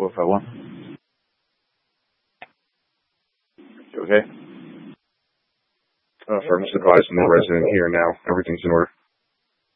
451. You okay? Sir, I'm just advising the resident here now. Everything's in order.